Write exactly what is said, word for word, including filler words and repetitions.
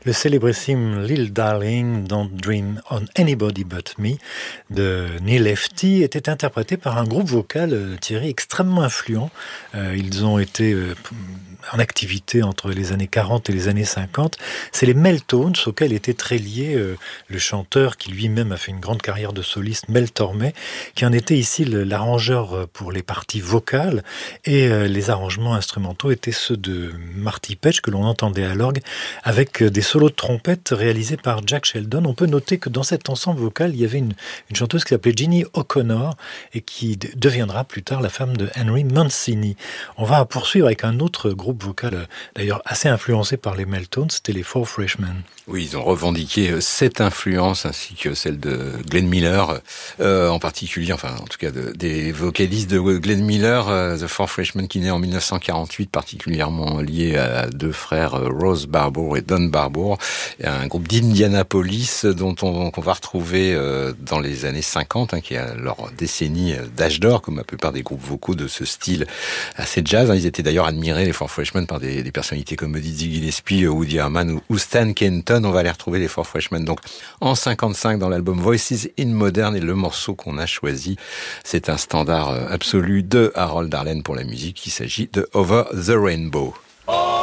Le célébrissime Little Darling, Don't Dream on Anybody But Me de Neil Lefty était interprété par un groupe vocal, euh, Thierry, extrêmement influent. Euh, ils ont été euh, en activité entre les années quarante et les années cinquante. C'est les Mel-Tones auxquels était très lié euh, le chanteur qui lui-même a fait une grande carrière de soliste, Mel Tormé, qui en était ici le, l'arrangeur pour les parties vocales, et euh, les arrangements instrumentaux étaient ceux de Marty Petch que l'on entendait à l'orgue avec des solos de trompette réalisés par Jack Sheldon. On peut noter que dans cet ensemble vocal, il y avait une, une chanteuse qui s'appelait Ginny O'Connor et qui de, deviendra plus tard la femme de Henry Mancini. On va poursuivre avec un autre groupe vocal, d'ailleurs assez influencé par les Mel-Tones, c'était les Four Freshmen. Oui, ils ont revendiqué cette influence ainsi que celle de Glenn Miller, euh, en particulier, enfin en tout cas de, des vocalistes de Glenn Miller, euh, The Four Freshmen, qui naît en dix-neuf cent quarante-huit, particulièrement lié à deux frères, euh, Rose Barbour et Don Barbour, et un groupe d'Indianapolis dont on, qu'on va retrouver euh, dans les années cinquante, hein, qui est leur décennie d'âge d'or, comme la plupart des groupes vocaux de ce style assez jazz. Hein. Ils étaient d'ailleurs admirés, les Four Freshmen, par des, des personnalités comme Dizzy Gillespie, Woody Herman ou, ou Stan Kenton. On va les retrouver, les Four Freshmen, donc en cinquante-cinq dans l'album Voices in Modern, et le morceau qu'on a choisi, c'est un standard absolu de Harold Arlen pour la musique. Il s'agit de Over the Rainbow. Oh